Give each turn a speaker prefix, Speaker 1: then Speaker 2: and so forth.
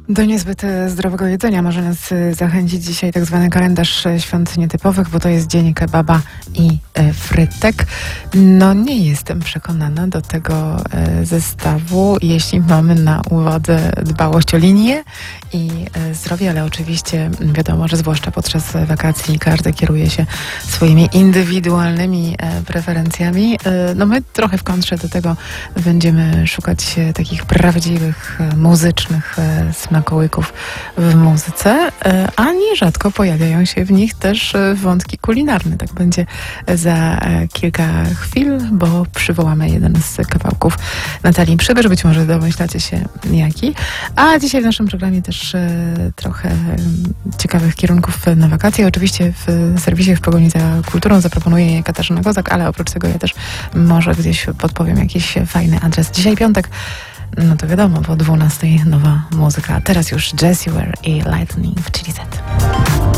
Speaker 1: Do niezbyt zdrowego jedzenia może nas zachęcić dzisiaj tak zwany kalendarz świąt nietypowych, bo to jest dzień kebaba i frytek. No nie jestem przekonana do tego zestawu, jeśli mamy na uwadze dbałość o linię i zdrowie, ale oczywiście wiadomo, że zwłaszcza podczas wakacji każdy kieruje się swoimi indywidualnymi preferencjami. No my trochę w kontrze do tego będziemy szukać takich prawdziwych, muzycznych smakołyków w muzyce, a nierzadko pojawiają się w nich też wątki kulinarne. Tak będzie za kilka chwil, bo przywołamy jeden z kawałków Natalii Przybysz. Być może domyślacie się jaki. A dzisiaj w naszym programie też trochę ciekawych kierunków na wakacje. Oczywiście w serwisie W pogoni za kulturą zaproponuję je Katarzyna Kozak, ale oprócz tego ja też może gdzieś podpowiem jakiś fajny adres. Dzisiaj piątek. No to wiadomo, po 12 nowa muzyka. A teraz już Jessie Ware i Lightning w Chili Z.